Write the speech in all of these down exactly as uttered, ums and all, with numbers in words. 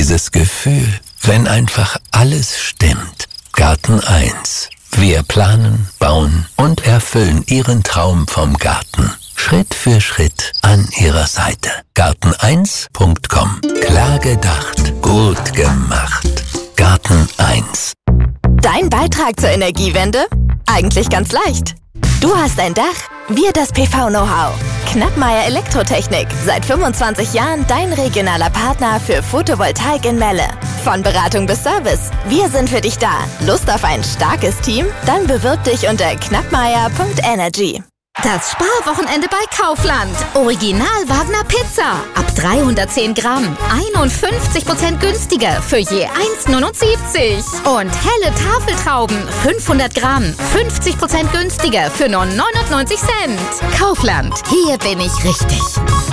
Dieses Gefühl, wenn einfach alles stimmt. Garten eins. Wir planen, bauen und erfüllen Ihren Traum vom Garten. Schritt für Schritt an Ihrer Seite. garten eins punkt com. Klar gedacht, gut gemacht. Garten eins. Dein Beitrag zur Energiewende? Eigentlich ganz leicht. Du hast ein Dach, wir das P V-Know-how. Knappmeier Elektrotechnik, seit fünfundzwanzig Jahren dein regionaler Partner für Photovoltaik in Melle. Von Beratung bis Service, wir sind für dich da. Lust auf ein starkes Team? Dann bewirb dich unter knappmeier punkt energy. Das Sparwochenende bei Kaufland. Original Wagner Pizza. Ab dreihundertzehn Gramm. einundfünfzig Prozent günstiger für je eins Komma neunundsiebzig. Und helle Tafeltrauben. fünfhundert Gramm. fünfzig Prozent günstiger für nur neunundneunzig Cent. Kaufland. Hier bin ich richtig.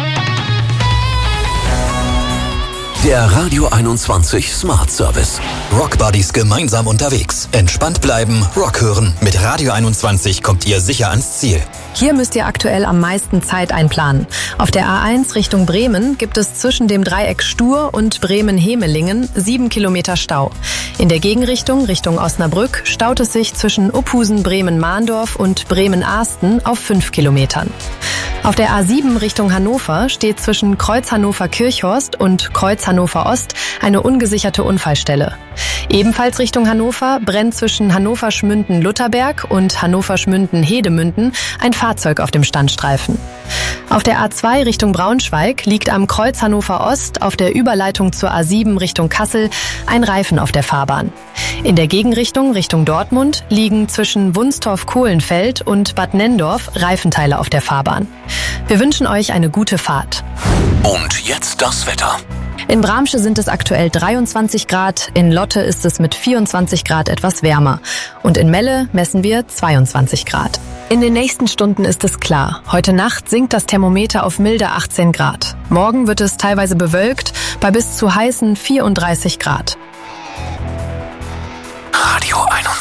Der Radio einundzwanzig Smart Service. Rock Buddies gemeinsam unterwegs. Entspannt bleiben, Rock hören. Mit Radio einundzwanzig kommt ihr sicher ans Ziel. Hier müsst ihr aktuell am meisten Zeit einplanen. Auf der A eins Richtung Bremen gibt es zwischen dem Dreieck Stur und Bremen-Hemelingen sieben Kilometer Stau. In der Gegenrichtung, Richtung Osnabrück, staut es sich zwischen Uphusen, Bremen-Mahndorf und Bremen-Ahsten auf fünf Kilometern. Auf der A sieben Richtung Hannover steht zwischen Kreuz Hannover-Kirchhorst und Kreuz Hannover-Ost eine ungesicherte Unfallstelle. Ebenfalls Richtung Hannover brennt zwischen Hannover-Schmünden-Lutherberg und Hannover-Schmünden-Hedemünden ein Fahrzeug auf dem Standstreifen. Auf der A zwei Richtung Braunschweig liegt am Kreuz Hannover-Ost auf der Überleitung zur A sieben Richtung Kassel ein Reifen auf der Fahrbahn. In der Gegenrichtung Richtung Dortmund liegen zwischen Wunstorf-Kohlenfeld und Bad Nenndorf Reifenteile auf der Fahrbahn. Wir wünschen euch eine gute Fahrt. Und jetzt das Wetter. In Bramsche sind es aktuell dreiundzwanzig Grad, in Lotte ist es mit vierundzwanzig Grad etwas wärmer und in Melle messen wir zweiundzwanzig Grad. In den nächsten Stunden ist es klar. Heute Nacht sinkt das Thermometer auf milde achtzehn Grad. Morgen wird es teilweise bewölkt bei bis zu heißen vierunddreißig Grad.